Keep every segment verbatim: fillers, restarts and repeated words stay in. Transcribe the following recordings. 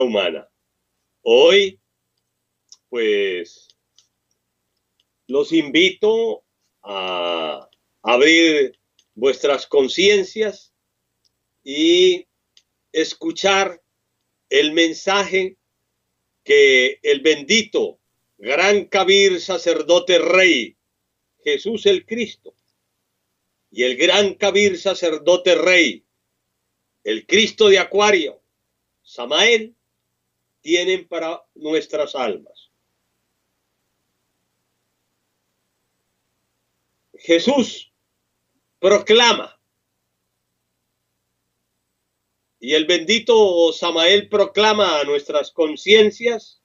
humana. Hoy, pues, los invito a abrir vuestras conciencias y escuchar el mensaje que el bendito gran Kabir sacerdote rey Jesús el Cristo y el gran Kabir sacerdote rey el Cristo de Acuario Samael tienen para nuestras almas. Jesús proclama y el bendito Samael proclama a nuestras conciencias,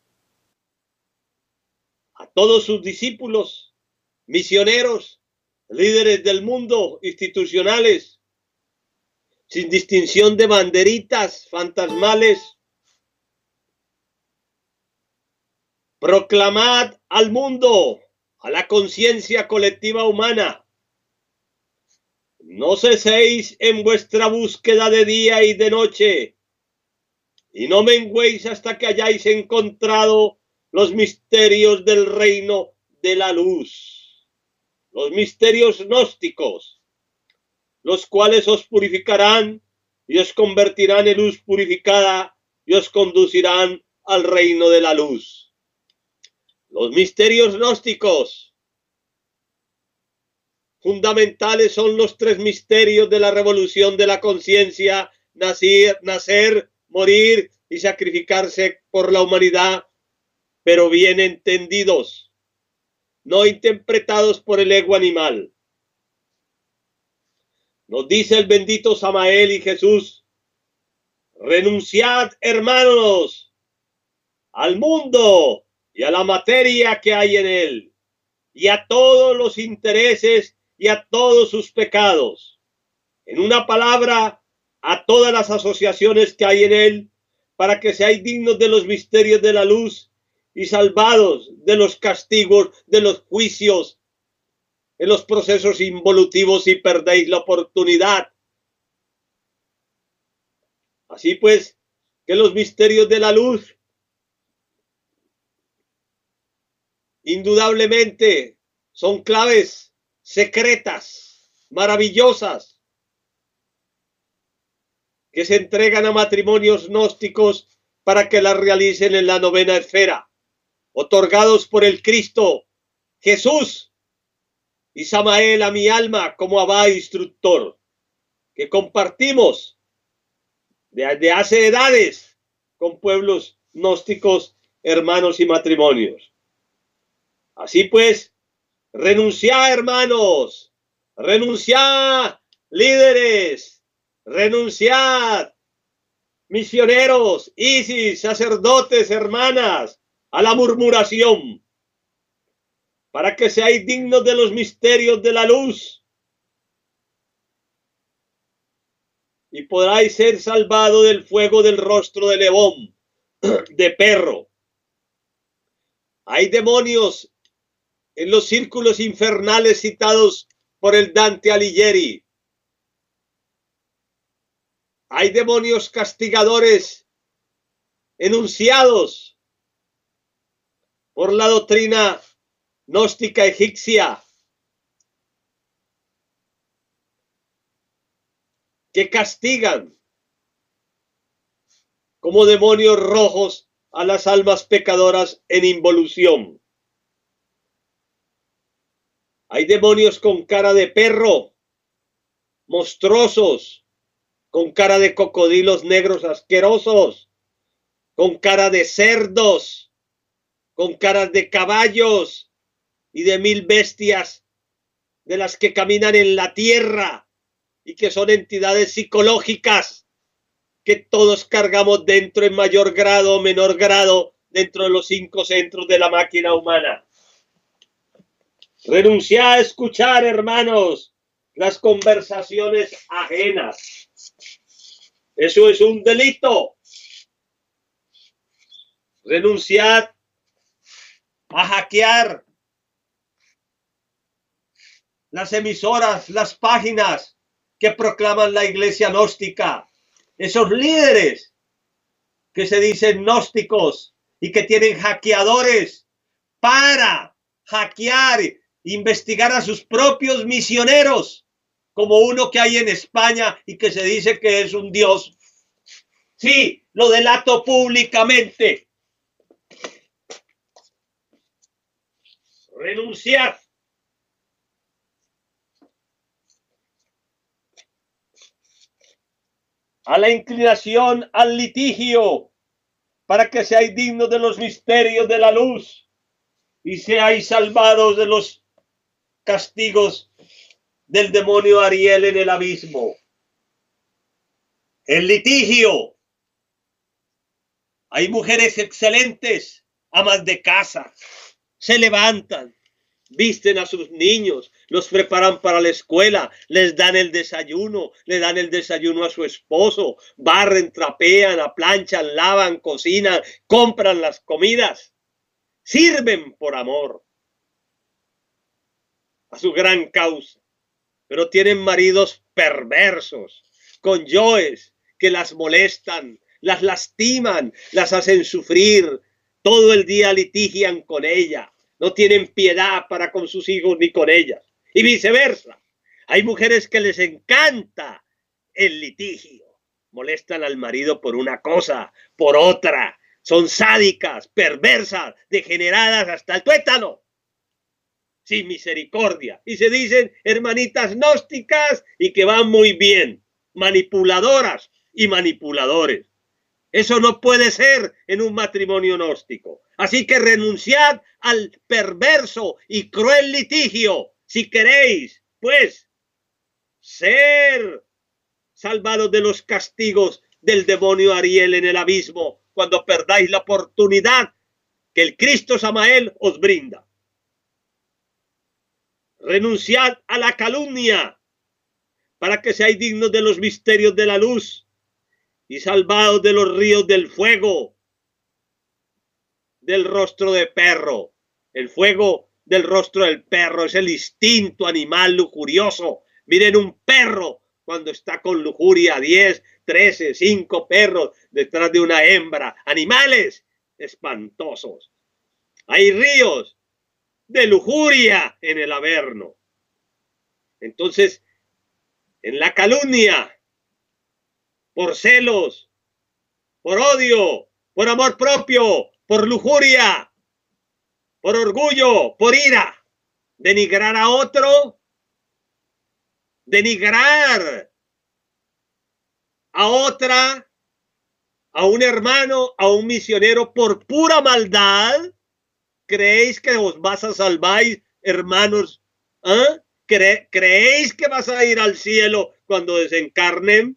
a todos sus discípulos, misioneros, líderes del mundo, institucionales, sin distinción de banderitas fantasmales. Proclamad al mundo, a la conciencia colectiva humana: no ceséis en vuestra búsqueda de día y de noche, y no menguéis hasta que hayáis encontrado los misterios del reino de la luz, los misterios gnósticos, los cuales os purificarán y os convertirán en luz purificada y os conducirán al reino de la luz. Los misterios gnósticos fundamentales son los tres misterios de la revolución de la conciencia: nacer, nacer, morir y sacrificarse por la humanidad, pero bien entendidos, no interpretados por el ego animal. Nos dice el bendito Samael y Jesús: renunciad, hermanos, al mundo y a la materia que hay en él, y a todos los intereses y a todos sus pecados. En una palabra, a todas las asociaciones que hay en él, para que seáis dignos de los misterios de la luz y salvados de los castigos, de los juicios, en los procesos involutivos, y perdéis la oportunidad. Así pues, que los misterios de la luz indudablemente son claves secretas, maravillosas, que se entregan a matrimonios gnósticos para que las realicen en la novena esfera, otorgados por el Cristo Jesús y Samael a mi alma como abad instructor, que compartimos desde hace edades con pueblos gnósticos, hermanos y matrimonios. Así pues, renunciad, hermanos, renunciad, líderes, renunciad, misioneros, isis, sacerdotes, hermanas, a la murmuración, para que seáis dignos de los misterios de la luz y podáis ser salvados del fuego del rostro de león, de perro. Hay demonios en los círculos infernales citados por el Dante Alighieri. Hay demonios castigadores enunciados por la doctrina gnóstica egipcia, que castigan como demonios rojos a las almas pecadoras en involución. Hay demonios con cara de perro, monstruosos, con cara de cocodrilos negros asquerosos, con cara de cerdos, con caras de caballos y de mil bestias de las que caminan en la tierra y que son entidades psicológicas que todos cargamos dentro en mayor grado o menor grado dentro de los cinco centros de la máquina humana. Renunciad a escuchar, hermanos, las conversaciones ajenas. Eso es un delito. Renunciad a hackear las emisoras, las páginas que proclaman la iglesia gnóstica. Esos líderes que se dicen gnósticos y que tienen hackeadores para hackear, investigar a sus propios misioneros, como uno que hay en España y que se dice que es un dios. Sí, lo delato públicamente. Renunciad a la inclinación al litigio, para que seáis dignos de los misterios de la luz y seáis salvados de los castigos del demonio Ariel en el abismo. El litigio. Hay mujeres excelentes, amas de casa, se levantan, visten a sus niños, los preparan para la escuela, les dan el desayuno, le dan el desayuno a su esposo, barren, trapean, aplanchan, lavan, cocinan, compran las comidas, sirven por amor a su gran causa, pero tienen maridos perversos, con yoes que las molestan, las lastiman, las hacen sufrir, todo el día litigian con ella, no tienen piedad para con sus hijos ni con ellas, y viceversa. Hay mujeres que les encanta el litigio, molestan al marido por una cosa, por otra, son sádicas, perversas, degeneradas hasta el tuétano, sin misericordia, y se dicen hermanitas gnósticas y que van muy bien, manipuladoras y manipuladores. Eso no puede ser en un matrimonio gnóstico. Así que renunciad al perverso y cruel litigio si queréis, pues, ser salvados de los castigos del demonio Ariel en el abismo cuando perdáis la oportunidad que el Cristo Samael os brinda. Renunciad a la calumnia para que seáis dignos de los misterios de la luz y salvados de los ríos del fuego, del rostro de perro. El fuego del rostro del perro es el instinto animal lujurioso. Miren un perro cuando está con lujuria, diez, trece, cinco perros detrás de una hembra. Animales espantosos. Hay ríos de lujuria en el Averno. Entonces, en la calumnia, por celos, por odio, por amor propio, por lujuria, por orgullo, por ira, denigrar a otro, denigrar a otra, a un hermano, a un misionero por pura maldad. ¿Creéis que os vas a salvar, hermanos? ¿Ah? ¿Cre- ¿Creéis que vas a ir al cielo cuando desencarnen?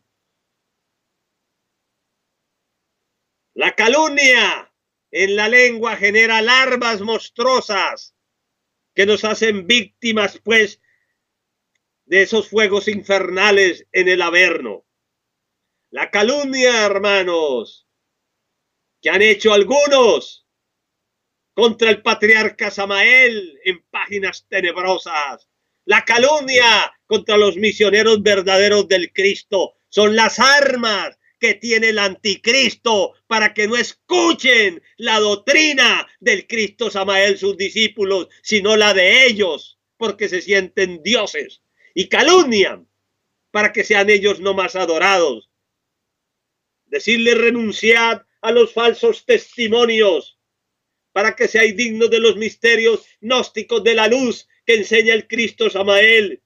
La calumnia en la lengua genera larvas monstruosas que nos hacen víctimas, pues, de esos fuegos infernales en el Averno. La calumnia, hermanos, que han hecho algunos contra el patriarca Samael en páginas tenebrosas. La calumnia contra los misioneros verdaderos del Cristo son las armas que tiene el anticristo para que no escuchen la doctrina del Cristo Samael, sus discípulos, sino la de ellos, porque se sienten dioses y calumnian para que sean ellos no más adorados. Decirle renunciad a los falsos testimonios para que seáis dignos de los misterios gnósticos de la luz que enseña el Cristo Samael.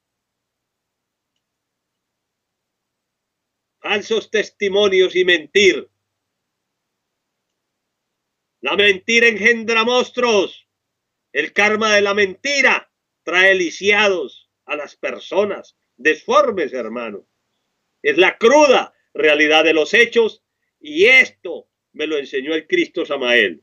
Falsos testimonios y mentir. La mentira engendra monstruos. El karma de la mentira trae lisiados a las personas, deformes, hermano. Es la cruda realidad de los hechos y esto me lo enseñó el Cristo Samael.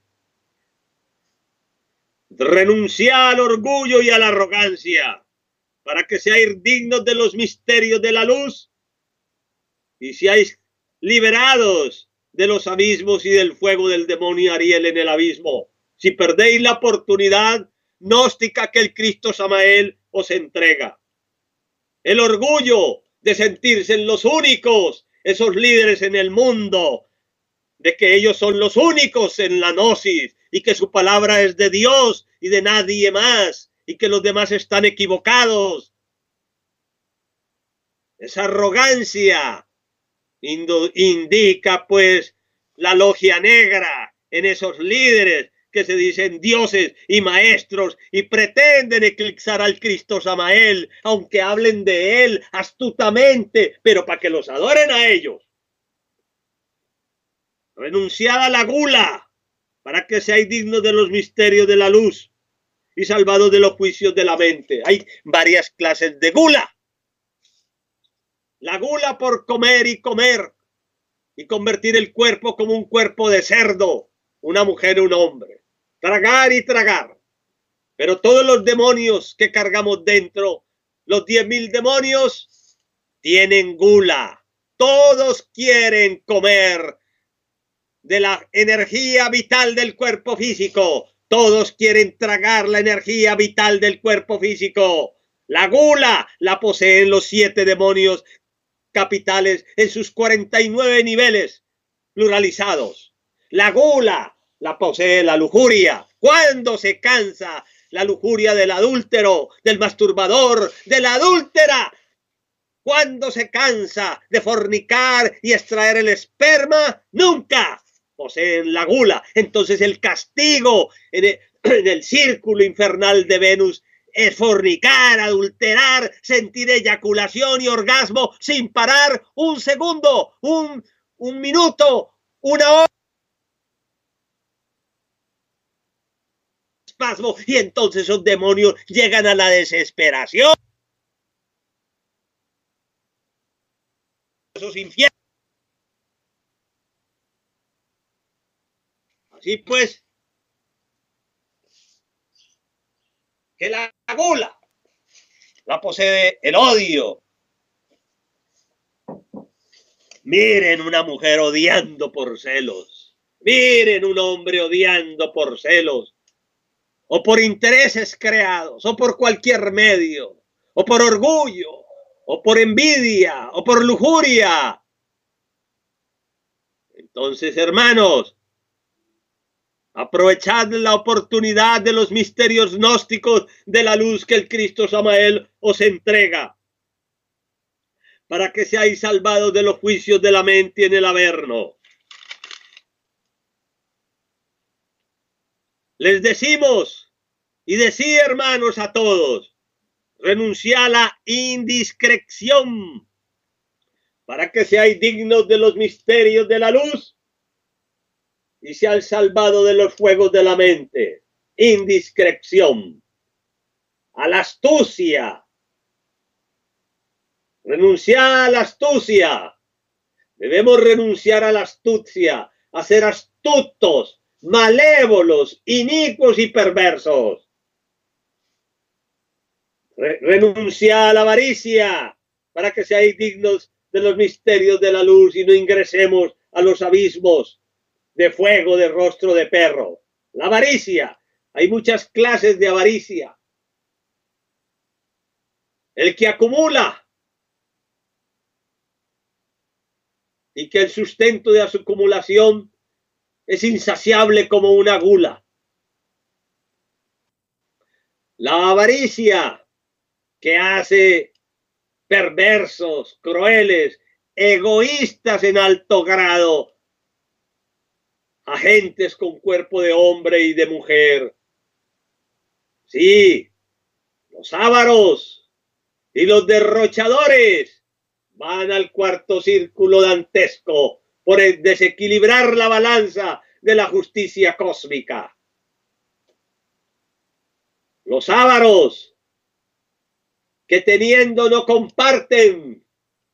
Renunciad al orgullo y a la arrogancia para que seáis dignos de los misterios de la luz y seáis liberados de los abismos y del fuego del demonio Ariel en el abismo. Si perdéis la oportunidad gnóstica que el Cristo Samael os entrega. El orgullo de sentirse en los únicos, esos líderes en el mundo, de que ellos son los únicos en la gnosis y que su palabra es de Dios y de nadie más y que los demás están equivocados. Esa arrogancia indica pues la logia negra en esos líderes que se dicen dioses y maestros y pretenden eclipsar al Cristo Samael, aunque hablen de él astutamente, pero para que los adoren a ellos. Renunciad a la gula para que seáis dignos de los misterios de la luz y salvados de los juicios de la mente. Hay varias clases de gula. La gula por comer y comer y convertir el cuerpo como un cuerpo de cerdo, una mujer y un hombre. Tragar y tragar. Pero todos los demonios que cargamos dentro, los diez mil demonios, tienen gula. Todos quieren comer de la energía vital del cuerpo físico. Todos quieren tragar la energía vital del cuerpo físico. La gula la poseen los siete demonios capitales en sus cuarenta y nueve niveles pluralizados. La gula la posee la lujuria. Cuando se cansa la lujuria del adúltero, del masturbador, de la adúltera, cuando se cansa de fornicar y extraer el esperma, nunca poseen la gula. Entonces el castigo en el, en el círculo infernal de Venus es fornicar, adulterar, sentir eyaculación y orgasmo sin parar un segundo, un, un minuto, una hora. Espasmo, y entonces esos demonios llegan a la desesperación. Esos infiernos. Así pues, que la gula la posee el odio. Miren una mujer odiando por celos. Miren un hombre odiando por celos. O por intereses creados, o por cualquier medio, o por orgullo, o por envidia, o por lujuria. Entonces, hermanos, aprovechad la oportunidad de los misterios gnósticos de la luz que el Cristo Samael os entrega, para que seáis salvados de los juicios de la mente en el Averno. Les decimos, y decí, hermanos, a todos, renunciad a la indiscreción, para que seáis dignos de los misterios de la luz y seáis salvados de los fuegos de la mente. Indiscreción. A la astucia. Renunciad a la astucia. Debemos renunciar a la astucia, a ser astutos, malévolos, inicuos y perversos. Re renunciad a la avaricia para que seáis dignos de los misterios de la luz y no ingresemos a los abismos de fuego de rostro de perro. La avaricia. Hay muchas clases de avaricia. El que acumula y que el sustento de su acumulación es insaciable como una gula. La avaricia que hace perversos, crueles, egoístas en alto grado, agentes con cuerpo de hombre y de mujer. Sí, los ávaros y los derrochadores van al cuarto círculo dantesco por el desequilibrar la balanza de la justicia cósmica. Los ávaros que teniendo no comparten,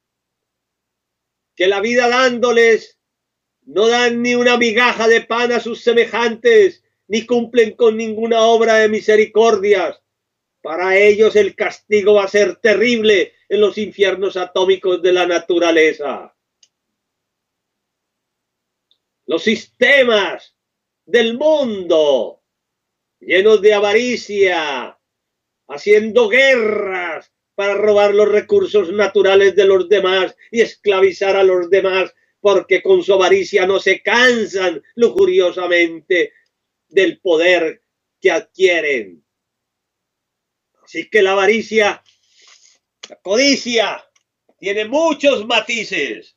que la vida dándoles no dan ni una migaja de pan a sus semejantes, ni cumplen con ninguna obra de misericordias. Para ellos el castigo va a ser terrible en los infiernos atómicos de la naturaleza. Los sistemas del mundo llenos de avaricia, haciendo guerras para robar los recursos naturales de los demás y esclavizar a los demás porque con su avaricia no se cansan lujuriosamente del poder que adquieren. Así que la avaricia, la codicia, tiene muchos matices.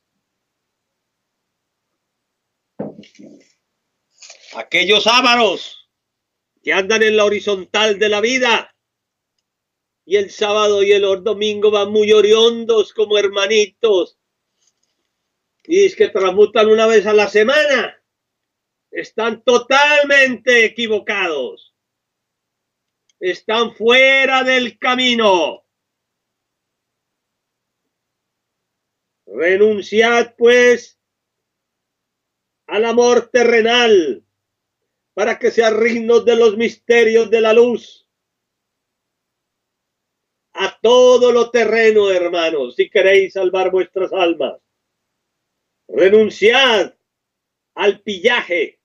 Aquellos ávaros que andan en la horizontal de la vida y el sábado y el domingo van muy oriondos como hermanitos y es que transmutan una vez a la semana, están totalmente equivocados, están fuera del camino. Renunciad pues al amor terrenal para que sean dignos de los misterios de la luz. A todo lo terreno, hermanos, si queréis salvar vuestras almas. Renunciad al pillaje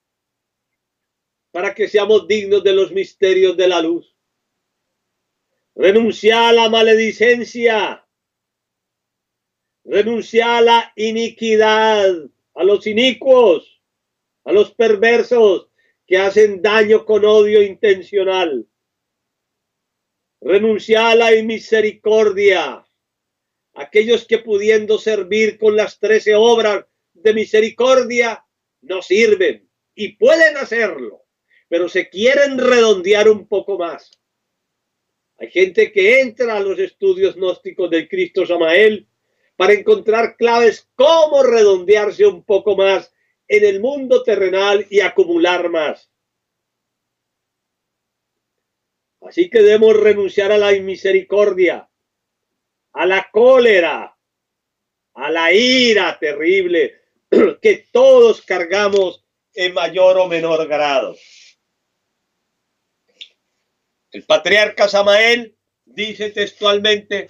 para que seamos dignos de los misterios de la luz. Renunciad a la maledicencia. Renunciad a la iniquidad, a los inicuos, a los perversos que hacen daño con odio intencional. Renunciad a la misericordia, aquellos que pudiendo servir con las trece obras de misericordia no sirven y pueden hacerlo, pero se quieren redondear un poco más. Hay gente que entra a los estudios gnósticos del Cristo Samael para encontrar claves cómo redondearse un poco más en el mundo terrenal y acumular más. Así que debemos renunciar a la misericordia, a la cólera, a la ira terrible que todos cargamos en mayor o menor grado. El patriarca Samael dice textualmente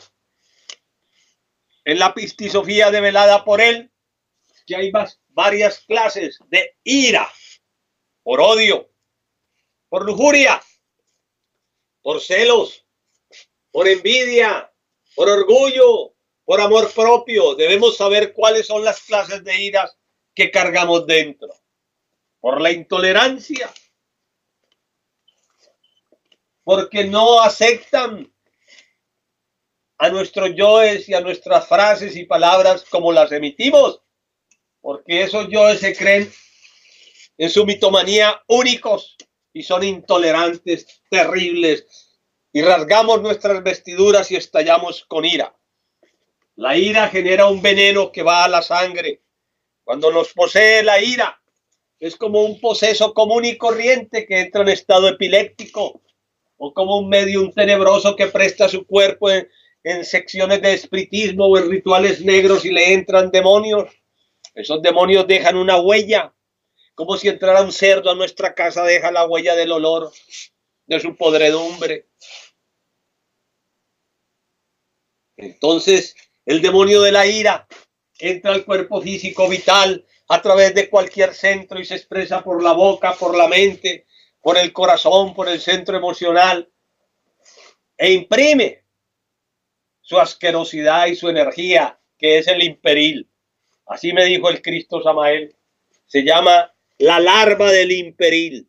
en la Pistisofía develada por él que hay varias clases de ira, por odio, por lujuria, por celos, por envidia, por orgullo, por amor propio. Debemos saber cuáles son las clases de iras que cargamos dentro. Por la intolerancia, porque no aceptan a nuestros yoes y a nuestras frases y palabras como las emitimos, porque esos yoes se creen en su mitomanía únicos y son intolerantes, terribles, y rasgamos nuestras vestiduras y estallamos con ira. La ira genera un veneno que va a la sangre. Cuando nos posee la ira, es como un poseso común y corriente que entra en estado epiléptico, o como un medium tenebroso que presta su cuerpo en, en secciones de espiritismo o en rituales negros y le entran demonios. Esos demonios dejan una huella, como si entrara un cerdo a nuestra casa, deja la huella del olor, de su podredumbre. Entonces, el demonio de la ira entra al cuerpo físico vital a través de cualquier centro y se expresa por la boca, por la mente, por el corazón, por el centro emocional, e imprime su asquerosidad y su energía, que es el imperil. Así me dijo el Cristo Samael. Se llama la larva del imperil.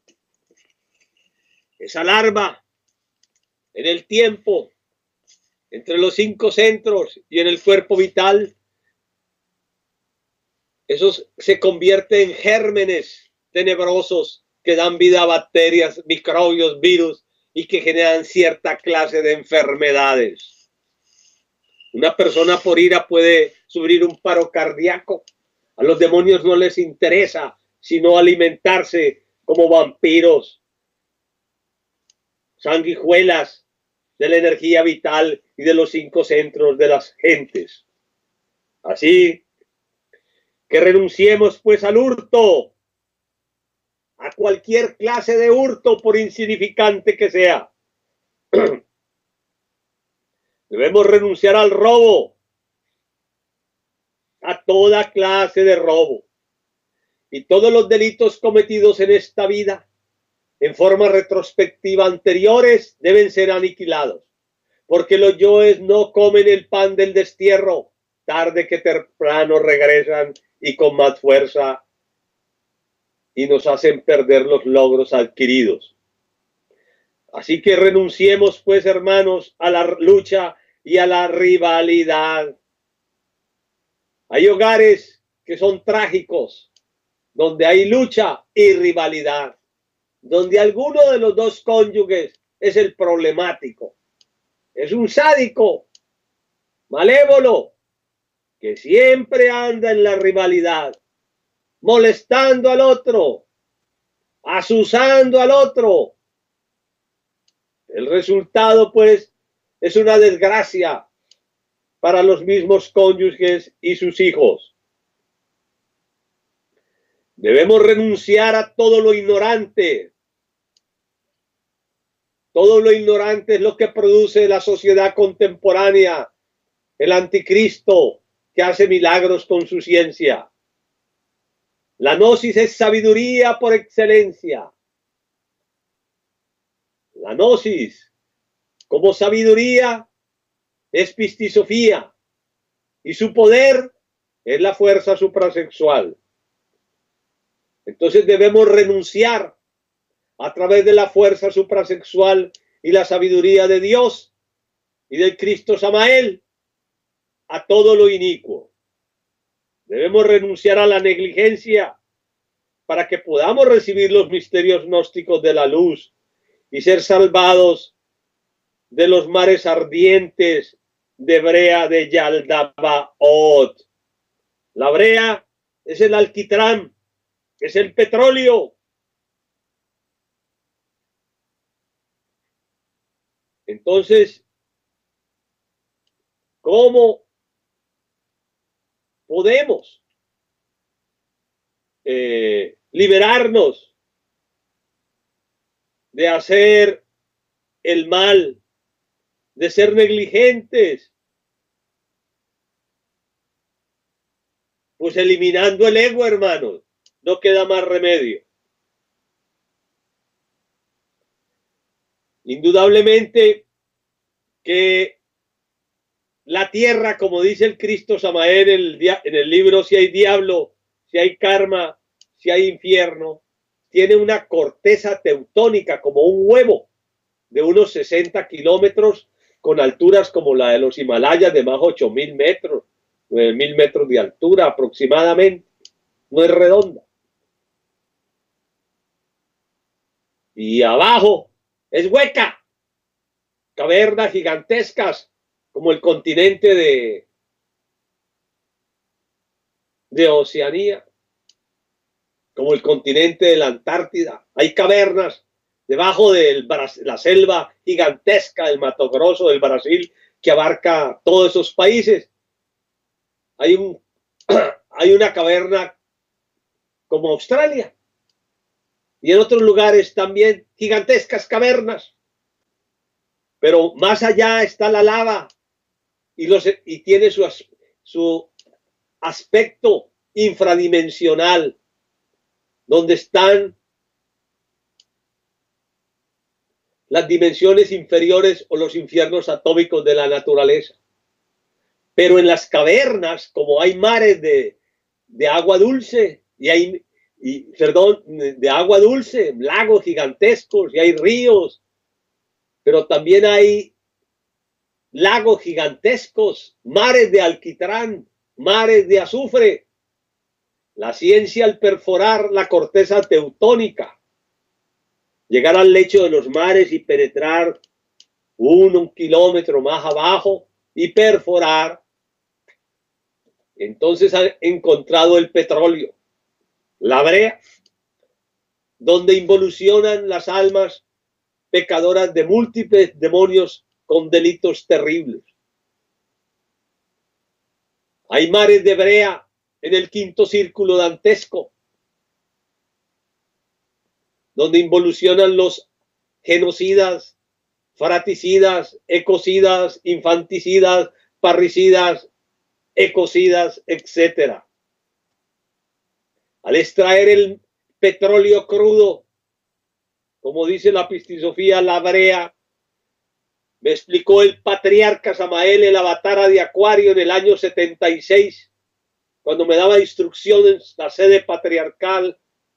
Esa larva, en el tiempo, entre los cinco centros y en el cuerpo vital, esos se convierte en gérmenes tenebrosos que dan vida a bacterias, microbios, virus y que generan cierta clase de enfermedades. Una persona por ira puede sufrir un paro cardíaco. A los demonios no les interesa sino alimentarse como vampiros, sanguijuelas de la energía vital y de los cinco centros de las gentes. Así que renunciemos pues al hurto, a cualquier clase de hurto, por insignificante que sea. Debemos renunciar al robo, a toda clase de robo. Y todos los delitos cometidos en esta vida, en forma retrospectiva anteriores, deben ser aniquilados. Porque los yoes no comen el pan del destierro, tarde que temprano regresan y con más fuerza y nos hacen perder los logros adquiridos. Así que renunciemos, pues, hermanos, a la lucha y a la rivalidad. Hay hogares que son trágicos, donde hay lucha y rivalidad, donde alguno de los dos cónyuges es el problemático, es un sádico, malévolo, que siempre anda en la rivalidad, molestando al otro, asusando al otro. El resultado, pues, es una desgracia para los mismos cónyuges y sus hijos. Debemos renunciar a todo lo ignorante. Todo lo ignorante es lo que produce la sociedad contemporánea, el anticristo que hace milagros con su ciencia. La gnosis es sabiduría por excelencia. La gnosis, como sabiduría, es pistisofía y su poder es la fuerza suprasexual. Entonces debemos renunciar a través de la fuerza suprasexual y la sabiduría de Dios y del Cristo Samael a todo lo inicuo. Debemos renunciar a la negligencia para que podamos recibir los misterios gnósticos de la luz y ser salvados de los mares ardientes de brea de Yaldabaoth. La brea es el alquitrán, es el petróleo. Entonces, ¿cómo podemos eh, liberarnos de hacer el mal, de ser negligentes? Pues eliminando el ego, hermanos, no queda más remedio. Indudablemente que la tierra, como dice el Cristo Samael en el, en el libro Si hay diablo, si hay karma, si hay infierno, tiene una corteza teutónica como un huevo de unos sesenta kilómetros con alturas como la de los Himalayas de más ocho mil metros, nueve mil metros de altura aproximadamente. No es redonda. Y abajo es hueca, cavernas gigantescas como el continente de, de Oceanía, como el continente de la Antártida. Hay cavernas debajo de la selva gigantesca del Mato Grosso del Brasil que abarca todos esos países. Hay, un, hay una caverna como Australia y en otros lugares también gigantescas cavernas. Pero más allá está la lava y, los, y tiene su, su aspecto infradimensional, donde están las dimensiones inferiores o los infiernos atómicos de la naturaleza. Pero en las cavernas, como hay mares de, de agua dulce y hay, y, perdón, de agua dulce, lagos gigantescos y hay ríos, pero también hay lagos gigantescos, mares de alquitrán, mares de azufre. La ciencia, al perforar la corteza teutónica, llegar al lecho de los mares y penetrar un, un kilómetro más abajo y perforar, entonces ha encontrado el petróleo, la brea, donde involucionan las almas pecadoras de múltiples demonios con delitos terribles. Hay mares de brea en el quinto círculo dantesco, donde involucionan los genocidas, fraticidas, ecocidas, infanticidas, parricidas, ecocidas, etcétera. Al extraer el petróleo crudo, como dice la pistisofía, la brea, me explicó el patriarca Samael, el avatara de Acuario, en el año setenta y seis, cuando me daba instrucciones la sede patriarcal,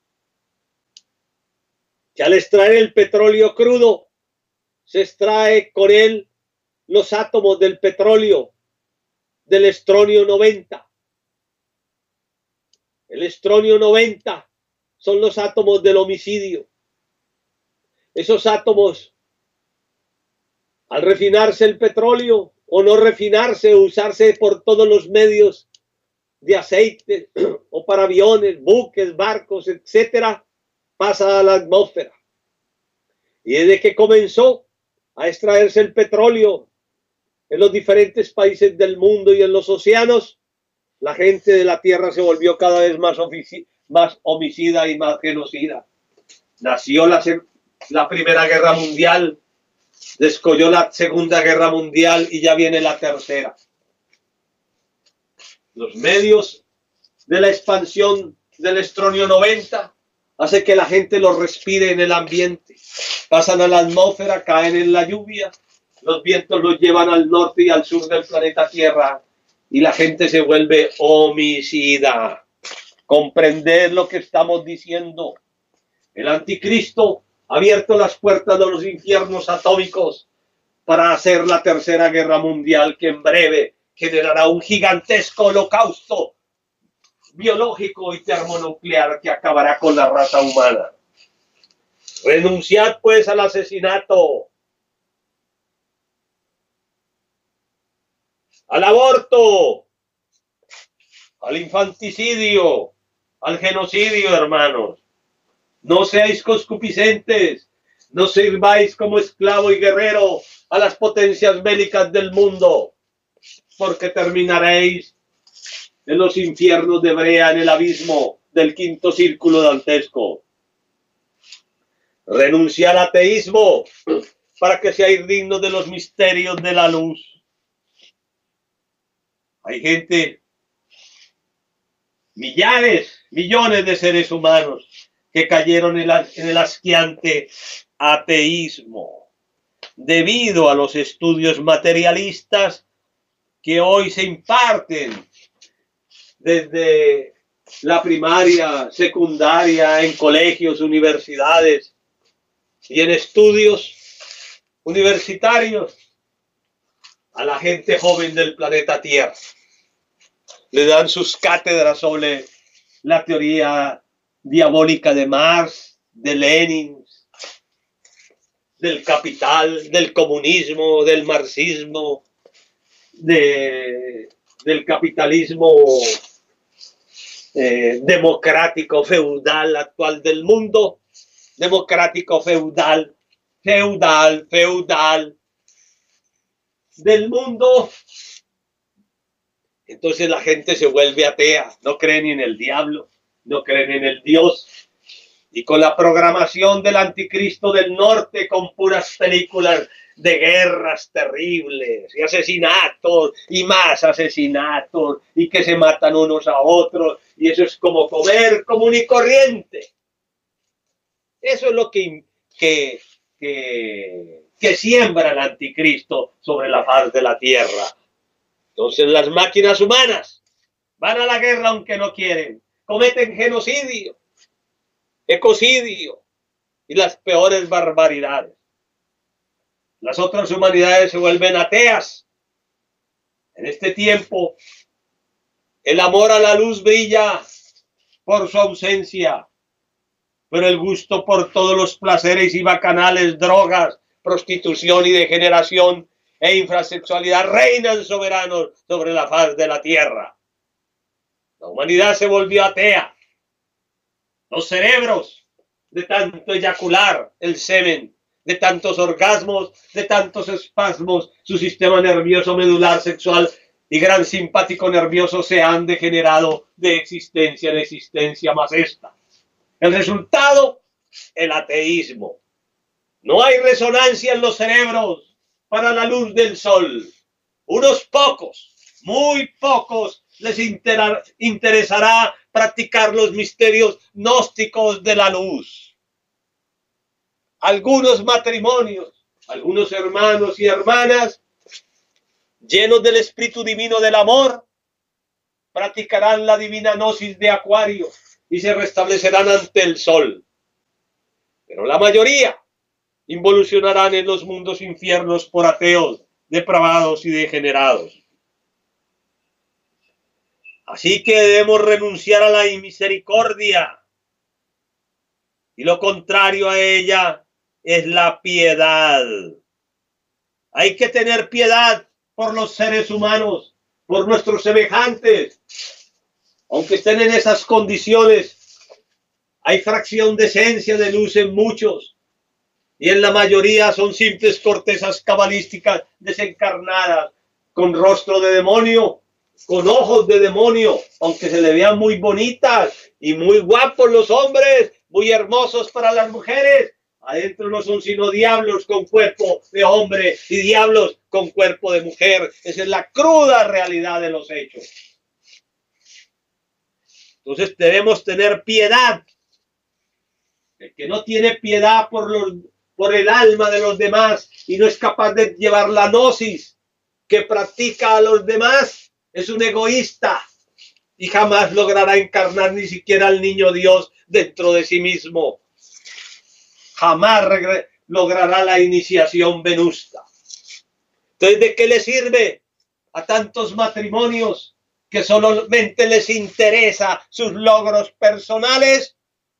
que al extraer el petróleo crudo, se extrae con él los átomos del petróleo, del estronio noventa. El estronio noventa son los átomos del homicidio. Esos átomos, al refinarse el petróleo o no refinarse, usarse por todos los medios de aceite o para aviones, buques, barcos, etcétera, pasa a la atmósfera. Y desde que comenzó a extraerse el petróleo en los diferentes países del mundo y en los océanos, la gente de la tierra se volvió cada vez más, más homicida y más genocida. Nació la, la Primera Guerra Mundial, descolló la Segunda Guerra Mundial y ya viene la tercera. Los medios de la expansión del estronio noventa hace que la gente lo respire en el ambiente. Pasan a la atmósfera, caen en la lluvia, los vientos los llevan al norte y al sur del planeta Tierra y la gente se vuelve homicida. Comprender lo que estamos diciendo. El anticristo ha abierto las puertas de los infiernos atómicos para hacer la tercera guerra mundial, que en breve generará un gigantesco holocausto biológico y termonuclear que acabará con la raza humana. Renunciad pues al asesinato, al aborto, al infanticidio, al genocidio, hermanos. No seáis concupiscentes, no sirváis como esclavo y guerrero a las potencias bélicas del mundo, porque terminaréis en los infiernos de Brea, en el abismo del quinto círculo dantesco. Renuncia al ateísmo para que seáis dignos de los misterios de la luz. Hay gente, millares, millones de seres humanos que cayeron en, la, en el asqueante ateísmo debido a los estudios materialistas que hoy se imparten desde la primaria, secundaria, en colegios, universidades y en estudios universitarios a la gente joven del planeta Tierra. Le dan sus cátedras sobre la teoría diabólica de Marx, de Lenin, del capital, del comunismo, del marxismo, de, del capitalismo eh, democrático feudal actual del mundo, democrático feudal, feudal, feudal del mundo. Entonces la gente se vuelve atea, no cree ni en el diablo, no creen en el Dios. Y con la programación del anticristo del norte, con puras películas de guerras terribles y asesinatos y más asesinatos y que se matan unos a otros, y eso es como comer común y corriente. Eso es lo que, que, que, que siembra el anticristo sobre la faz de la tierra. Entonces las máquinas humanas van a la guerra aunque no quieren, cometen genocidio, ecocidio y las peores barbaridades. Las otras humanidades se vuelven ateas. En este tiempo, el amor a la luz brilla por su ausencia, pero el gusto por todos los placeres y bacanales, drogas, prostitución y degeneración e infrasexualidad reinan soberanos sobre la faz de la tierra. La humanidad se volvió atea. Los cerebros, de tanto eyacular el semen, de tantos orgasmos, de tantos espasmos, su sistema nervioso medular sexual y gran simpático nervioso se han degenerado de existencia en existencia más esta. El resultado, el ateísmo. No hay resonancia en los cerebros para la luz del sol. Unos pocos, muy pocos, les interesará practicar los misterios gnósticos de la luz. Algunos matrimonios, algunos hermanos y hermanas, llenos del espíritu divino del amor, practicarán la divina gnosis de Acuario y se restablecerán ante el sol. Pero la mayoría involucionarán en los mundos infiernos por ateos, depravados y degenerados. Así que debemos renunciar a la misericordia, y lo contrario a ella es la piedad. Hay que tener piedad por los seres humanos, por nuestros semejantes. Aunque estén en esas condiciones, hay fracción de esencia de luz en muchos, y en la mayoría son simples cortezas cabalísticas desencarnadas, con rostro de demonio, con ojos de demonio, aunque se le vean muy bonitas y muy guapos los hombres, muy hermosos para las mujeres. Adentro no son sino diablos con cuerpo de hombre y diablos con cuerpo de mujer. Esa es la cruda realidad de los hechos. Entonces debemos tener piedad. El que no tiene piedad por, los, por el alma de los demás y no es capaz de llevar la gnosis que practica a los demás, es un egoísta y jamás logrará encarnar ni siquiera al niño Dios dentro de sí mismo. Jamás logrará la iniciación venusta. Entonces, ¿de qué le sirve a tantos matrimonios que solamente les interesa sus logros personales?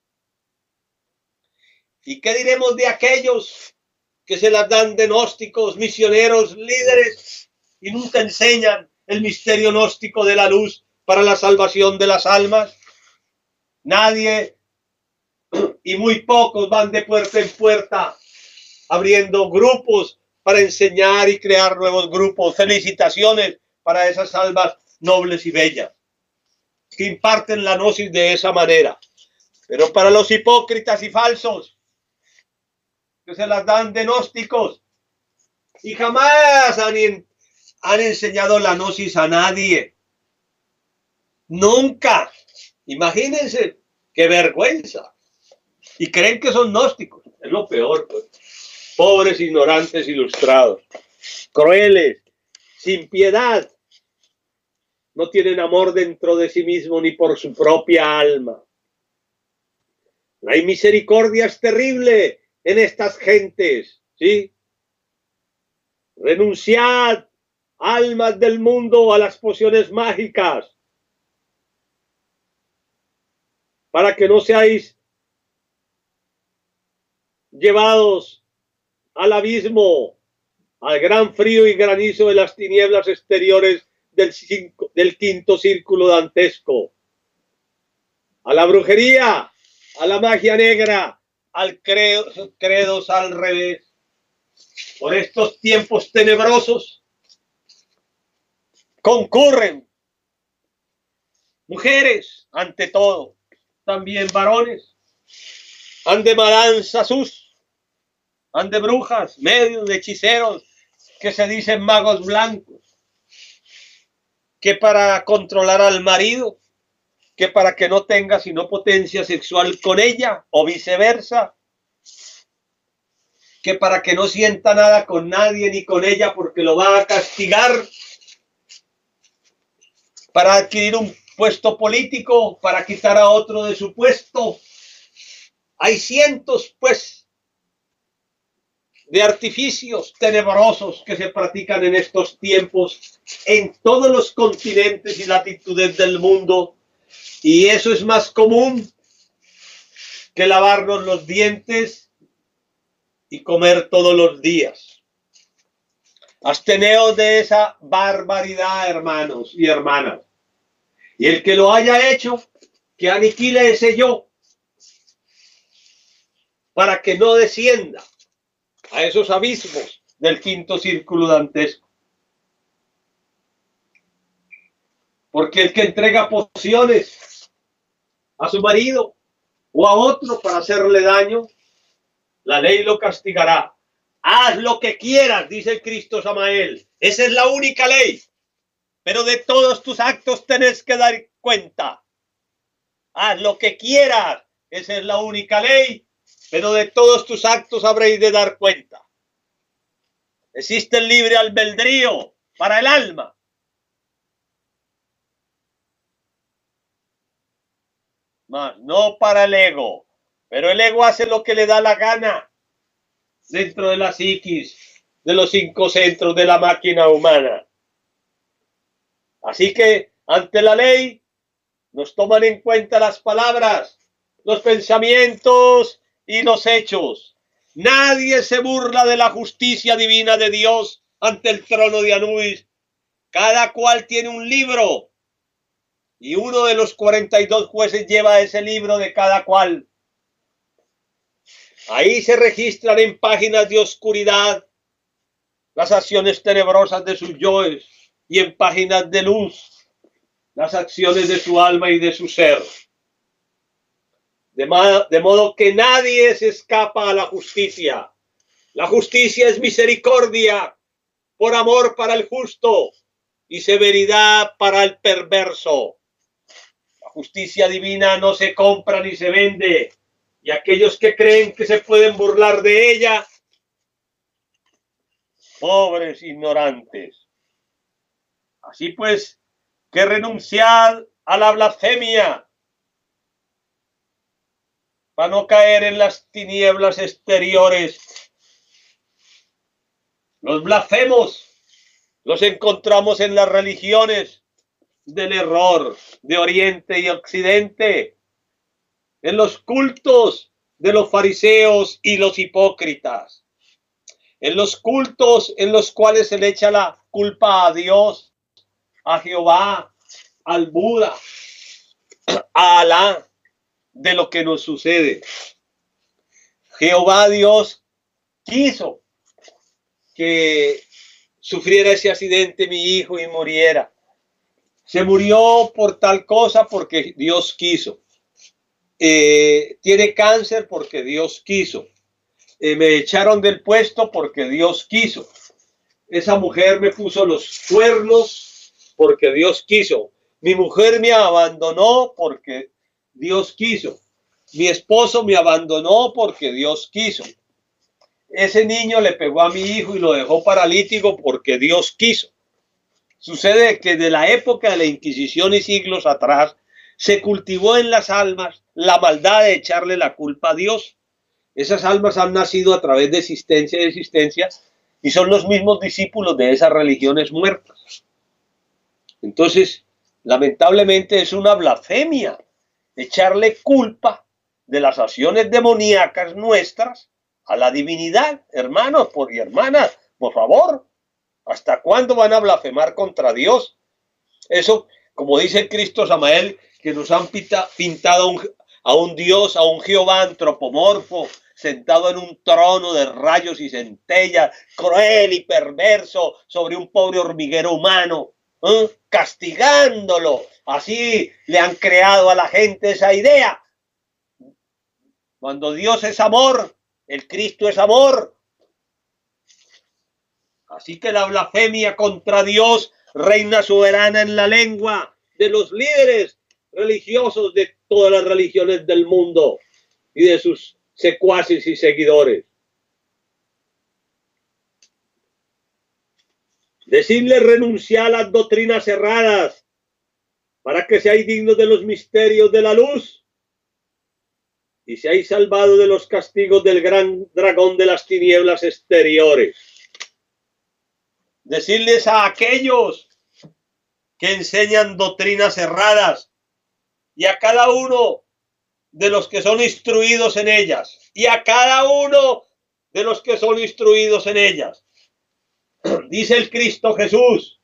¿Y qué diremos de aquellos que se las dan de gnósticos, misioneros, líderes y nunca enseñan el misterio gnóstico de la luz para la salvación de las almas? Nadie y muy pocos van de puerta en puerta abriendo grupos para enseñar y crear nuevos grupos. Felicitaciones para esas almas nobles y bellas que imparten la gnosis de esa manera. Pero para los hipócritas y falsos que se las dan de gnósticos y jamás han, han enseñado la gnosis a nadie. Nunca. Imagínense qué vergüenza. Y creen que son gnósticos. Es lo peor, pues. Pobres, ignorantes, ilustrados, crueles, sin piedad. No tienen amor dentro de sí mismo ni por su propia alma. La misericordia es terrible en estas gentes, ¿sí? Renunciad, almas del mundo, a las pociones mágicas, para que no seáis llevados al abismo, al gran frío y granizo de las tinieblas exteriores del, cinco, del quinto círculo dantesco, a la brujería, a la magia negra, al credo, credos al revés. Por estos tiempos tenebrosos concurren mujeres, ante todo, también varones, han de malanzas, han de brujas, medios, de hechiceros, que se dicen magos blancos, que para controlar al marido, que para que no tenga sino potencia sexual con ella, o viceversa, que para que no sienta nada con nadie ni con ella porque lo va a castigar, para adquirir un puesto político, para quitar a otro de su puesto. Hay cientos, pues, de artificios tenebrosos que se practican en estos tiempos en todos los continentes y latitudes del mundo, y eso es más común que lavarnos los dientes y comer todos los días. Absteneos de esa barbaridad, hermanos y hermanas, y el que lo haya hecho, que aniquile ese yo, para que no descienda a esos abismos del quinto círculo dantesco. Porque el que entrega pociones a su marido o a otro para hacerle daño, la ley lo castigará. Haz lo que quieras, dice el Cristo Samael. Esa es la única ley. Pero de todos tus actos tenés que dar cuenta. Haz lo que quieras. Esa es la única ley. Pero de todos tus actos habréis de dar cuenta. Existe el libre albedrío para el alma. mas no para el ego. Pero el ego hace lo que le da la gana dentro de la psiquis, de los cinco centros de la máquina humana. Así que ante la ley nos toman en cuenta las palabras, los pensamientos y los hechos. Nadie se burla de la justicia divina de Dios ante el trono de Anubis. Cada cual tiene un libro y uno de los cuarenta y dos jueces lleva ese libro de cada cual. Ahí se registran en páginas de oscuridad las acciones tenebrosas de sus yoes y en páginas de luz las acciones de su alma y de su ser. De, de modo que nadie se escapa a la justicia. La justicia es misericordia por amor para el justo y severidad para el perverso. La justicia divina no se compra ni se vende, y aquellos que creen que se pueden burlar de ella, pobres ignorantes. Así pues, que renunciad a la blasfemia para no caer en las tinieblas exteriores. Los blasfemos los encontramos en las religiones del error de Oriente y Occidente, en los cultos de los fariseos y los hipócritas, en los cultos en los cuales se le echa la culpa a Dios, a Jehová, al Buda, a Alá, de lo que nos sucede. Jehová Dios quiso que sufriera ese accidente mi hijo y muriera. Se murió por tal cosa porque Dios quiso. Eh, tiene cáncer porque Dios quiso. Eh, me echaron del puesto porque Dios quiso. Esa mujer me puso los cuernos porque Dios quiso. Mi mujer me abandonó porque Dios quiso. Mi esposo me abandonó porque Dios quiso. Ese niño le pegó a mi hijo y lo dejó paralítico porque Dios quiso. Sucede que de la época de la Inquisición y siglos atrás se cultivó en las almas la maldad de echarle la culpa a Dios. Esas almas han nacido a través de existencia y existencia y son los mismos discípulos de esas religiones muertas. Entonces, lamentablemente es una blasfemia echarle culpa de las acciones demoníacas nuestras a la divinidad, hermanos y hermanas, por favor. ¿Hasta cuándo van a blasfemar contra Dios? Eso, como dice Cristo Samael, que nos han pita, pintado a un, a un Dios, a un Jehová antropomorfo, sentado en un trono de rayos y centellas, cruel y perverso, sobre un pobre hormiguero humano, ¿eh? castigándolo. Así le han creado a la gente esa idea. Cuando Dios es amor, el Cristo es amor. Así que la blasfemia contra Dios reina soberana en la lengua de los líderes religiosos de todas las religiones del mundo y de sus secuaces y seguidores. Decirles renunciar a las doctrinas erradas para que seáis dignos de los misterios de la luz y seáis salvados de los castigos del gran dragón de las tinieblas exteriores. Decirles a aquellos que enseñan doctrinas erradas y a cada uno de los que son instruidos en ellas y a cada uno de los que son instruidos en ellas. Dice el Cristo Jesús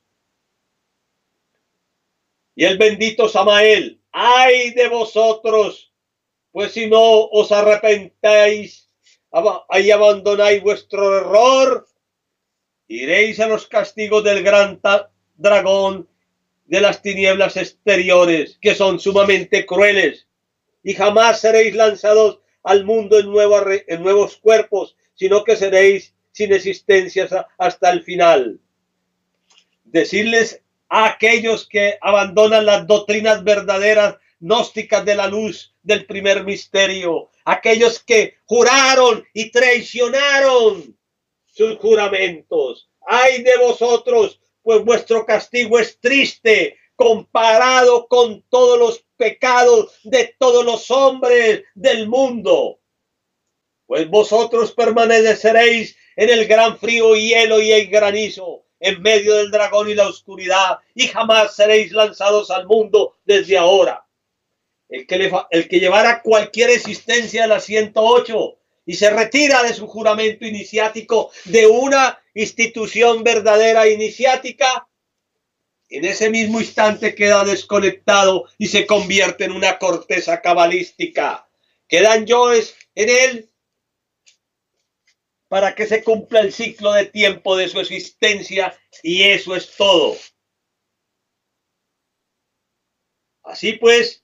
y el bendito Samael: ay de vosotros, pues si no os arrepentáis y abandonáis vuestro error, iréis a los castigos del gran dragón de las tinieblas exteriores, que son sumamente crueles, y jamás seréis lanzados al mundo en, nueva, en nuevos cuerpos, sino que seréis sin existencia hasta el final. Decirles a aquellos que abandonan las doctrinas verdaderas gnósticas de la luz del primer misterio, aquellos que juraron y traicionaron sus juramentos: ay de vosotros, pues vuestro castigo es triste, comparado con todos los pecados de todos los hombres del mundo. Pues vosotros permaneceréis en el gran frío, hielo y el granizo, en medio del dragón y la oscuridad, y jamás seréis lanzados al mundo desde ahora. El que, le, el que llevara cualquier existencia de la ciento ocho y se retira de su juramento iniciático de una institución verdadera iniciática, en ese mismo instante queda desconectado y se convierte en una corteza cabalística. Quedan yoes en él para que se cumpla el ciclo de tiempo de su existencia, y eso es todo. Así pues,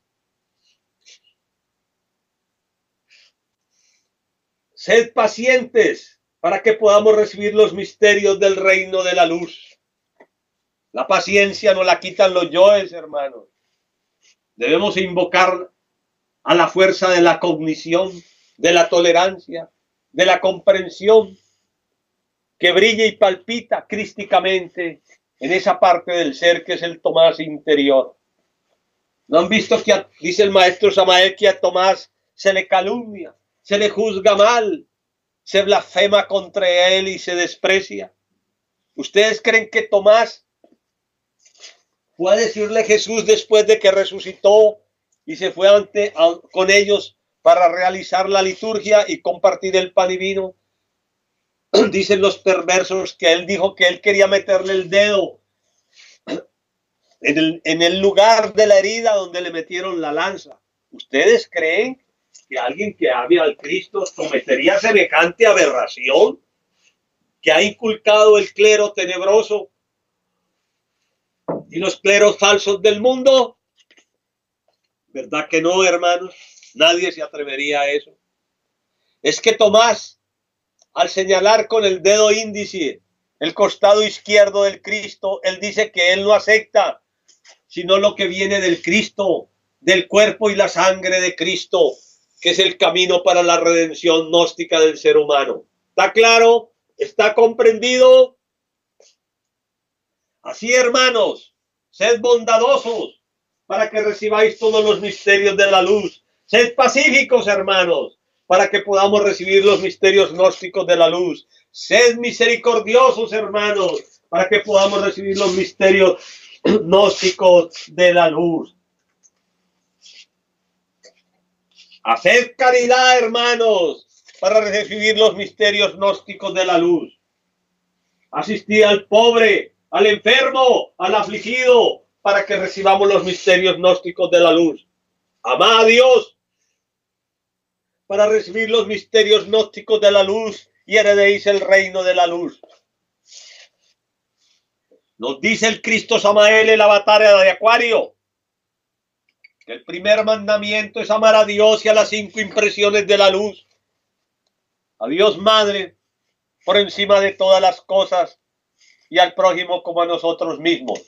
sed pacientes para que podamos recibir los misterios del reino de la luz. La paciencia no la quitan los yoes, hermanos. Debemos invocar a la fuerza de la cognición, de la tolerancia, de la comprensión, que brilla y palpita crísticamente en esa parte del ser que es el Tomás interior. ¿No han visto que a, dice el maestro Samael, que a Tomás se le calumnia, se le juzga mal, se blasfema contra él y se desprecia? ¿Ustedes creen que Tomás fue a decirle a Jesús después de que resucitó y se fue ante, a, con ellos para realizar la liturgia y compartir el pan y vino? Dicen los perversos que él dijo que él quería meterle el dedo en el, en el lugar de la herida donde le metieron la lanza. ¿Ustedes creen que alguien que ame al Cristo cometería semejante aberración que ha inculcado el clero tenebroso y los cleros falsos del mundo? ¿Verdad que no, hermanos? Nadie se atrevería a eso. Es que Tomás, al señalar con el dedo índice el costado izquierdo del Cristo, él dice que él no acepta sino lo que viene del Cristo, del cuerpo y la sangre de Cristo, que es el camino para la redención gnóstica del ser humano. ¿Está claro? ¿Está comprendido? Así, hermanos, sed bondadosos para que recibáis todos los misterios de la luz. Sed pacíficos, hermanos, para que podamos recibir los misterios gnósticos de la luz. Sed misericordiosos, hermanos, para que podamos recibir los misterios gnósticos de la luz. Haced caridad, hermanos, para recibir los misterios gnósticos de la luz. Asistid al pobre, al enfermo, al afligido, para que recibamos los misterios gnósticos de la luz. Amad a Dios para recibir los misterios gnósticos de la luz y heredéis el reino de la luz. Nos dice el Cristo Samael en la batalla de Acuario que el primer mandamiento es amar a Dios y a las cinco impresiones de la luz. A Dios Madre por encima de todas las cosas y al prójimo como a nosotros mismos.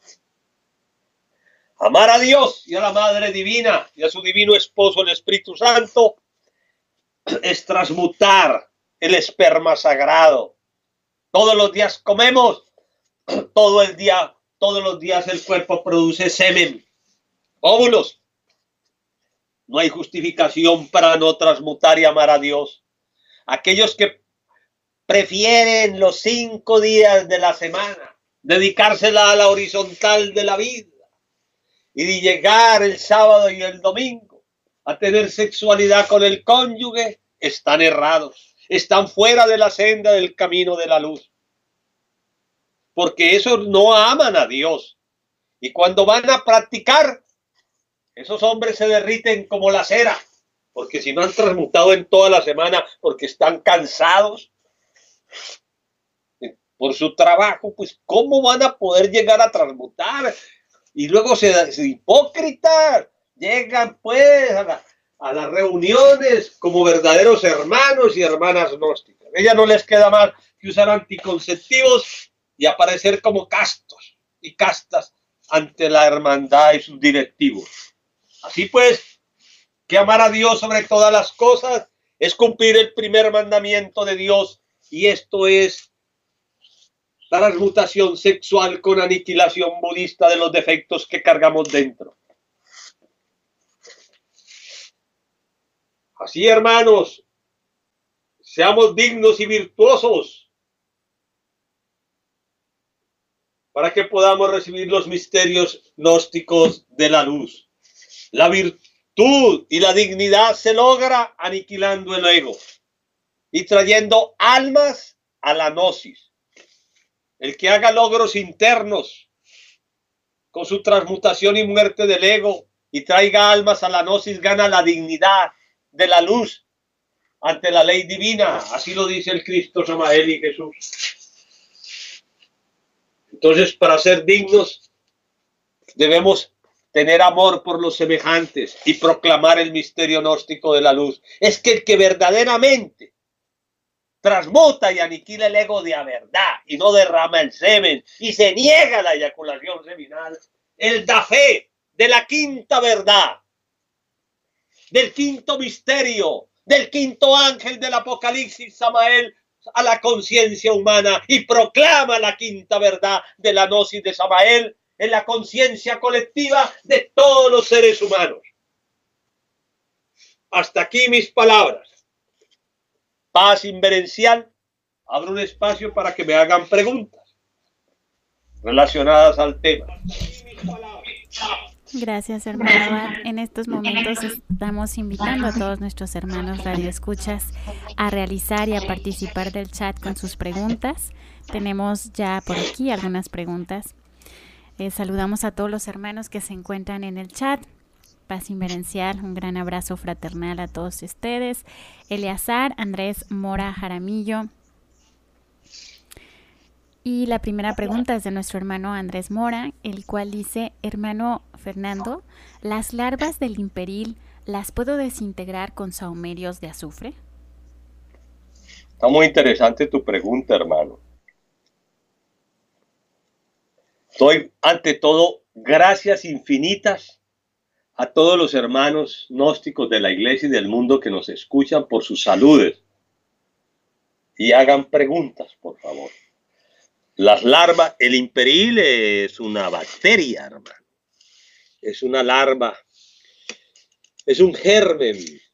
Amar a Dios y a la Madre Divina y a su divino esposo, el Espíritu Santo, es transmutar el esperma sagrado. Todos los días comemos, todo el día, todos los días el cuerpo produce semen, óvulos. No hay justificación para no transmutar y amar a Dios. Aquellos que prefieren los cinco días de la semana, dedicársela a la horizontal de la vida, y de llegar el sábado y el domingo a tener sexualidad con el cónyuge, están errados, están fuera de la senda del camino de la luz. Porque esos no aman a Dios. Y cuando van a practicar, esos hombres se derriten como la cera. Porque si no han transmutado en toda la semana, porque están cansados por su trabajo, pues ¿cómo van a poder llegar a transmutar? Y luego se, se hipócritas, llegan pues a, la, a las reuniones como verdaderos hermanos y hermanas gnósticas. A ellas no les queda más que usar anticonceptivos y aparecer como castos y castas ante la hermandad y sus directivos. Así pues, que amar a Dios sobre todas las cosas es cumplir el primer mandamiento de Dios, y esto es transmutación sexual con aniquilación budista de los defectos que cargamos dentro. Así, hermanos, seamos dignos y virtuosos para que podamos recibir los misterios gnósticos de la luz. La virtud y la dignidad se logra aniquilando el ego y trayendo almas a la gnosis. El que haga logros internos con su transmutación y muerte del ego y traiga almas a la gnosis gana la dignidad de la luz ante la ley divina. Así lo dice el Cristo, Samael y Jesús. Entonces, para ser dignos, debemos tener amor por los semejantes y proclamar el misterio gnóstico de la luz. Es que el que verdaderamente transmuta y aniquila el ego de a verdad y no derrama el semen y se niega la eyaculación seminal, él da fe de la quinta verdad, del quinto misterio, del quinto ángel del Apocalipsis, Samael, a la conciencia humana y proclama la quinta verdad de la gnosis de Samael en la conciencia colectiva de todos los seres humanos. Hasta aquí mis palabras. Paz inverencial. Abro un espacio para que me hagan preguntas relacionadas al tema. Gracias, hermano Abad. En estos momentos estamos invitando a todos nuestros hermanos radioescuchas a realizar y a participar del chat con sus preguntas. Tenemos ya por aquí algunas preguntas. Eh, saludamos a todos los hermanos que se encuentran en el chat. Paz inverencial, un gran abrazo fraternal a todos ustedes. Eleazar, Andrés Mora Jaramillo. Y la primera pregunta es de nuestro hermano Andrés Mora, el cual dice: hermano Fernando, ¿las larvas del imperil las puedo desintegrar con sahumerios de azufre? Está muy interesante tu pregunta, hermano. Doy ante todo gracias infinitas a todos los hermanos gnósticos de la iglesia y del mundo que nos escuchan por sus saludes. Y hagan preguntas, por favor. Las larvas, el imperil es una bacteria, hermano. Es una larva. Es un germen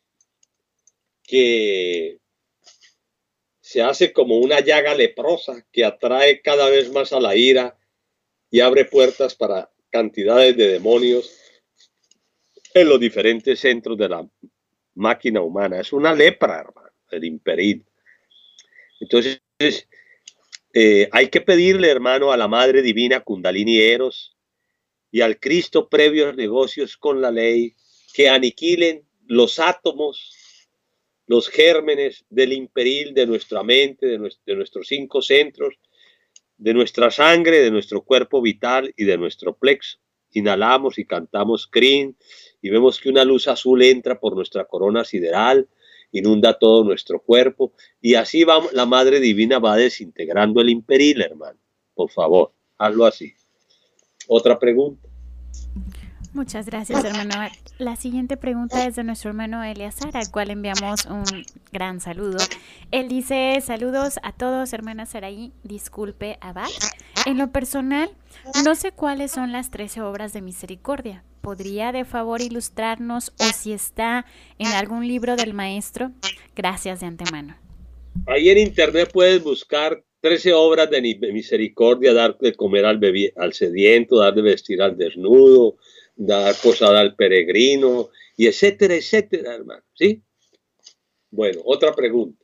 que se hace como una llaga leprosa que atrae cada vez más a la ira y abre puertas para cantidades de demonios en los diferentes centros de la máquina humana. Es una lepra, hermano, el imperil. Entonces, eh, hay que pedirle, hermano, a la Madre Divina Kundalini Eros y al Cristo previos negocios con la ley que aniquilen los átomos, los gérmenes del imperil de nuestra mente, de, nuestro, de nuestros cinco centros, de nuestra sangre, de nuestro cuerpo vital y de nuestro plexo. Inhalamos y cantamos Krin y vemos que una luz azul entra por nuestra corona sideral, inunda todo nuestro cuerpo y así va, la Madre Divina va desintegrando el imperil, hermano. Por favor, hazlo así. Otra pregunta. Muchas gracias, hermano. La siguiente pregunta es de nuestro hermano Eleazar, al cual enviamos un gran saludo. Él dice: saludos a todos, hermana Saraí. Disculpe, Abad. En lo personal, no sé cuáles son las trece obras de misericordia. ¿Podría de favor ilustrarnos o si está en algún libro del maestro? Gracias de antemano. Ahí en internet puedes buscar trece obras de misericordia: dar de comer al, al sediento, dar de vestir al desnudo, dar posada al peregrino, y etcétera, etcétera, hermano. ¿Sí? Bueno, otra pregunta.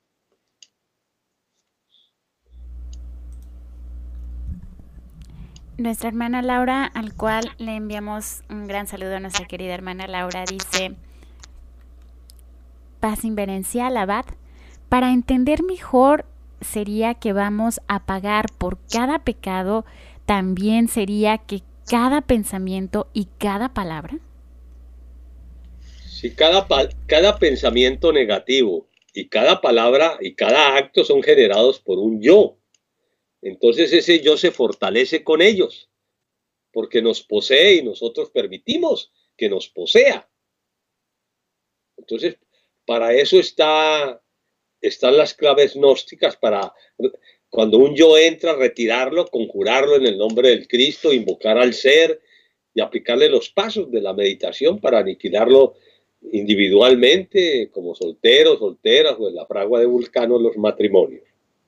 Nuestra hermana Laura, al cual le enviamos un gran saludo a nuestra querida hermana Laura, dice: paz inverencial, Abad. Para entender mejor, sería que vamos a pagar por cada pecado, también sería que cada pensamiento y cada palabra. Si cada, cada pensamiento negativo y cada palabra y cada acto son generados por un yo, entonces ese yo se fortalece con ellos, porque nos posee y nosotros permitimos que nos posea. Entonces, para eso está, están las claves gnósticas, para Cuando un yo entra, retirarlo, conjurarlo en el nombre del Cristo, invocar al ser y aplicarle los pasos de la meditación para aniquilarlo individualmente, como solteros, solteras o en la fragua de Vulcano, los matrimonios.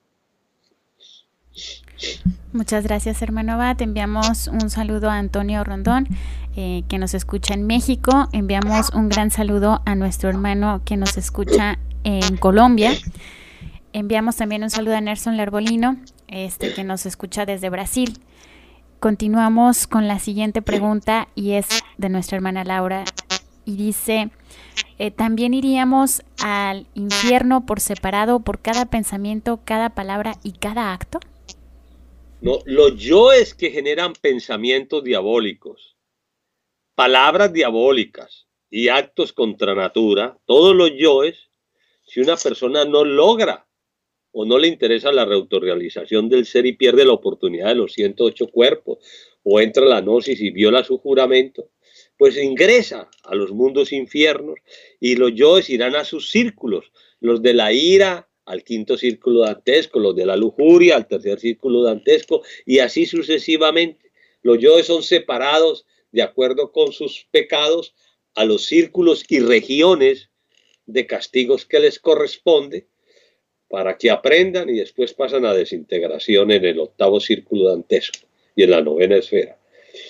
Muchas gracias, hermano Abad. Enviamos un saludo a Antonio Rondón, eh, que nos escucha en México. Enviamos un gran saludo a nuestro hermano que nos escucha en Colombia. Enviamos también un saludo a Nelson Larbolino, este, que nos escucha desde Brasil. Continuamos con la siguiente pregunta y es de nuestra hermana Laura. Y dice, eh, ¿también iríamos al infierno por separado por cada pensamiento, cada palabra y cada acto? No, los yoes que generan pensamientos diabólicos, palabras diabólicas y actos contra natura, todos los yoes, si una persona no logra o no le interesa la reautorrealización del ser y pierde la oportunidad de los ciento ocho cuerpos, o entra a la gnosis y viola su juramento, pues ingresa a los mundos infiernos y los yoes irán a sus círculos, los de la ira al quinto círculo dantesco, los de la lujuria al tercer círculo dantesco, y así sucesivamente. Los yoes son separados de acuerdo con sus pecados a los círculos y regiones de castigos que les corresponde, para que aprendan y después pasan a desintegración en el octavo círculo dantesco y en la novena esfera.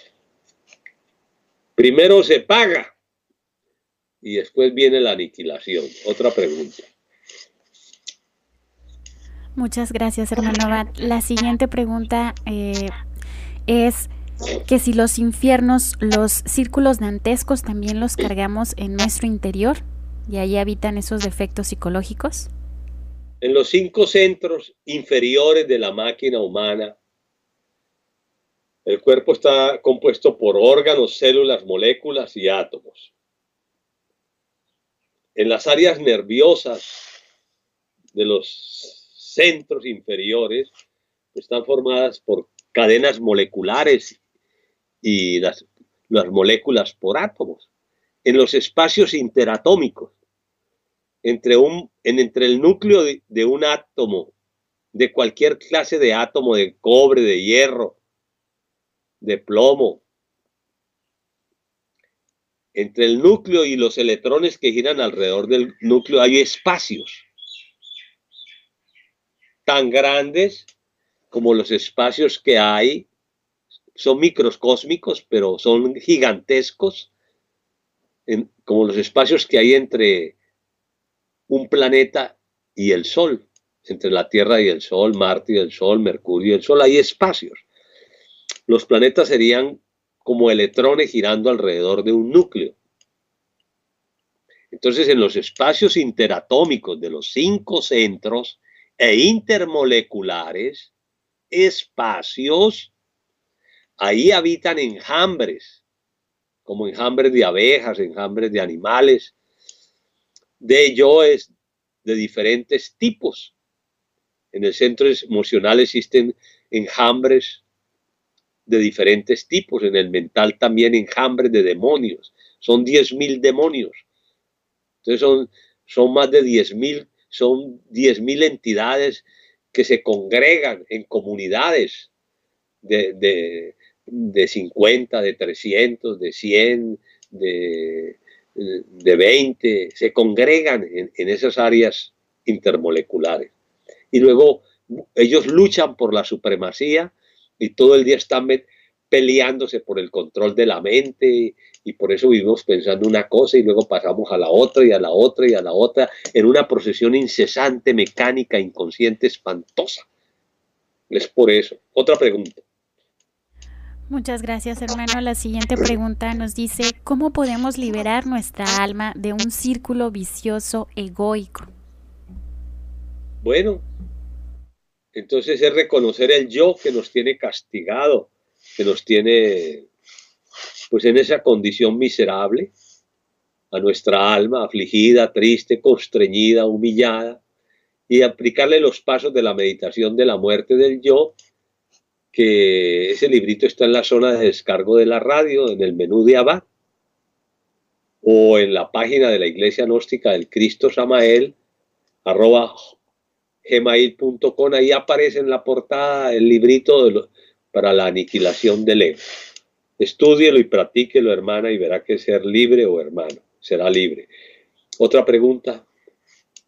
Primero se paga y después viene la aniquilación. Otra pregunta. Muchas gracias, hermano Abad. La siguiente pregunta eh, es que si los infiernos, los círculos dantescos también los cargamos en nuestro interior y ahí habitan esos defectos psicológicos. En los cinco centros inferiores de la máquina humana, el cuerpo está compuesto por órganos, células, moléculas y átomos. En las áreas nerviosas de los centros inferiores están formadas por cadenas moleculares y las, las moléculas por átomos. En los espacios interatómicos, entre, un, en, entre el núcleo de, de un átomo, de cualquier clase de átomo, de cobre, de hierro, de plomo, entre el núcleo y los electrones que giran alrededor del núcleo hay espacios tan grandes como los espacios que hay, son microscósmicos, pero son gigantescos, en, como los espacios que hay entre un planeta y el Sol, entre la Tierra y el Sol, Marte y el Sol, Mercurio y el Sol, hay espacios. Los planetas serían como electrones girando alrededor de un núcleo. Entonces, en los espacios interatómicos de los cinco centros e intermoleculares, espacios, ahí habitan enjambres, como enjambres de abejas, enjambres de animales, de yoes de diferentes tipos. En el centro emocional existen enjambres de diferentes tipos, en el mental también enjambres de demonios, son diez mil demonios. Entonces son, son más de diez mil, son diez mil entidades que se congregan en comunidades de, de, de cincuenta, de trescientos, de cien, de, de veinte, se congregan en, en esas áreas intermoleculares. Y luego ellos luchan por la supremacía y todo el día están peleándose por el control de la mente, y por eso vivimos pensando una cosa y luego pasamos a la otra y a la otra y a la otra en una procesión incesante, mecánica, inconsciente, espantosa. Es por eso. Otra pregunta. Muchas gracias, hermano. La siguiente pregunta nos dice, ¿cómo podemos liberar nuestra alma de un círculo vicioso egoico? Bueno, entonces es reconocer el yo que nos tiene castigado, que nos tiene pues en esa condición miserable, a nuestra alma afligida, triste, constreñida, humillada, y aplicarle los pasos de la meditación de la muerte del yo, que ese librito está en la zona de descargo de la radio, en el menú de Abad, o en la página de la Iglesia Gnóstica del Cristo Samael, arroba gmail punto com. Ahí aparece en la portada el librito de lo, para la aniquilación del ego. Estúdielo y practíquelo, hermana, y verá que ser libre o hermano será libre. Otra pregunta.